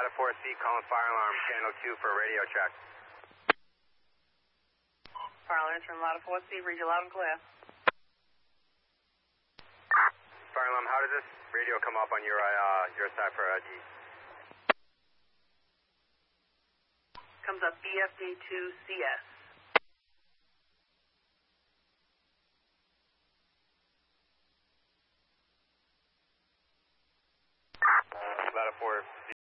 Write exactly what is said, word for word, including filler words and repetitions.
Ladder four C, calling fire alarm, channel two for radio check. Fire alarm from Ladder four C, read you loud and clear. Fire alarm, how does this radio come up on your uh, your side for I D? Comes up B F D two C S. Ladder four